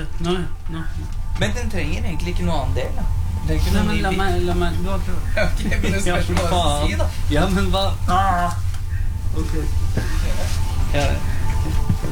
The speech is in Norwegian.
Nei. Men den trenger egentlig ikke noe annen del, da. Nei, men la meg, du har prøvd. Ok, men det spørsmålet hva jeg skal si, da. Ja, men hva? Ok. Ja, det.